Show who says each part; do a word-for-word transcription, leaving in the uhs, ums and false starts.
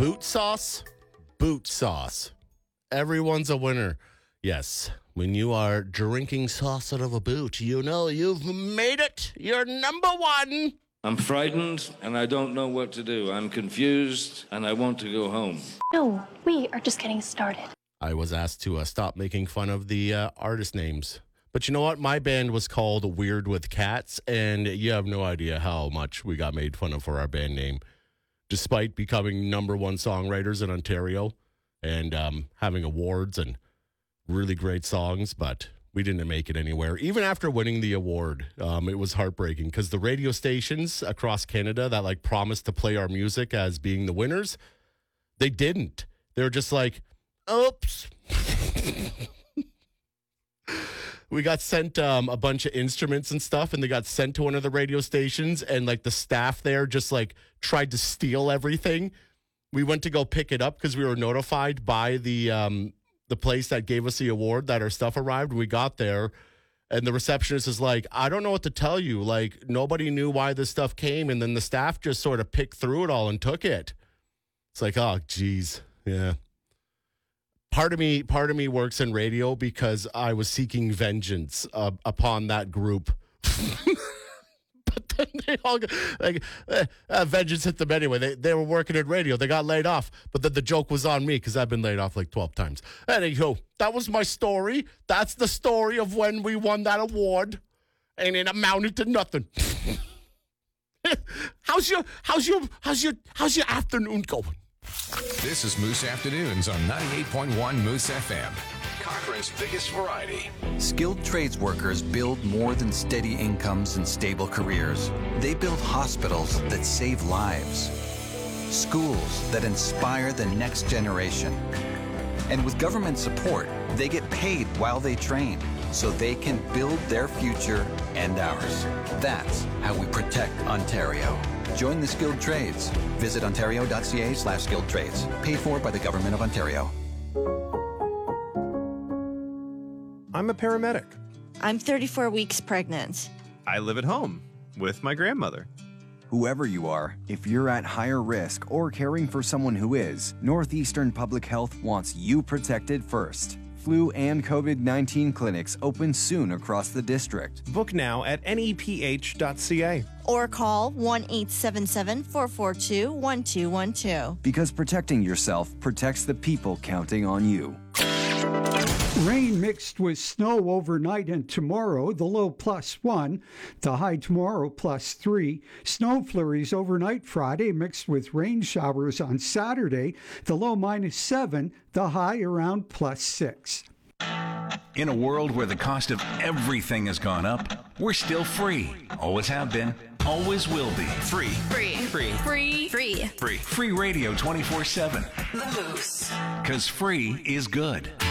Speaker 1: Boot sauce, boot sauce. Everyone's a winner. Yes, when you are drinking sauce out of a boot, you know you've made it. You're number one.
Speaker 2: I'm frightened and I don't know what to do. I'm confused and I want to go home.
Speaker 3: No, we are just getting started.
Speaker 1: I was asked to uh, stop making fun of the uh, artist names. But you know what? My band was called Weird with Cats, and you have no idea how much we got made fun of for our band name. Despite becoming number one songwriters in Ontario and um, having awards and really great songs, but we didn't make it anywhere. Even after winning the award, um, it was heartbreaking because the radio stations across Canada that like promised to play our music as being the winners, they didn't. They were just like, oops. We got sent um, a bunch of instruments and stuff, and they got sent to one of the radio stations, and like the staff there just like tried to steal everything. We went to go pick it up because we were notified by the um, the place that gave us the award that our stuff arrived. We got there, and the receptionist is like, I don't know what to tell you. Like, nobody knew why this stuff came, and then the staff just sort of picked through it all and took it. It's like, oh, geez, yeah. Part of me, part of me works in radio because I was seeking vengeance uh, upon that group. But then they all got, like uh, uh, vengeance hit them anyway. They they were working in radio. They got laid off, but then the joke was on me because I've been laid off like twelve times. Anywho, that was my story. That's the story of when we won that award, and it amounted to nothing. how's your how's your how's your how's your afternoon going?
Speaker 4: This is Moose Afternoons on ninety-eight point one Moose F M. Cochrane's biggest variety.
Speaker 5: Skilled trades workers build more than steady incomes and stable careers. They build hospitals that save lives, schools that inspire the next generation. And with government support, they get paid while they train so they can build their future and ours. That's how we protect Ontario. Join the skilled trades. Visit ontario.ca slash skilled trades. Paid for by the Government of Ontario.
Speaker 6: I'm a paramedic.
Speaker 7: I'm thirty-four weeks pregnant.
Speaker 6: I live at home with my grandmother.
Speaker 8: Whoever you are, if you're at higher risk or caring for someone who is, Northeastern Public Health wants you protected first. Flu and COVID nineteen clinics open soon across the district.
Speaker 6: Book now at N E P H dot C A.
Speaker 7: Or call one eight seven seven, four four two, one two one two.
Speaker 8: Because protecting yourself protects the people counting on you.
Speaker 9: Rain mixed with snow overnight and tomorrow, the low plus one, the high tomorrow plus three. Snow flurries overnight Friday mixed with rain showers on Saturday, the low minus seven, the high around plus six.
Speaker 10: In a world where the cost of everything has gone up, we're still free. Always have been. Always will be. Free.
Speaker 11: Free. Free. Free. Free.
Speaker 10: Free. Free radio twenty-four seven.
Speaker 11: The Moose.
Speaker 10: Because free is good.